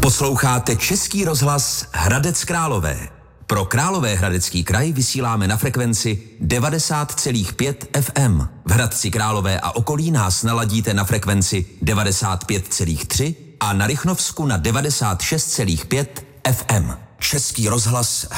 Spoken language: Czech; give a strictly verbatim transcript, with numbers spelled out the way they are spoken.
Posloucháte Český rozhlas Hradec Králové. Pro Královéhradecký kraj vysíláme na frekvenci devadesát celá pět F M. V Hradci Králové a okolí nás naladíte na frekvenci devadesát pět celá tři a na Rychnovsku na devadesát šest celá pět F M. Český rozhlas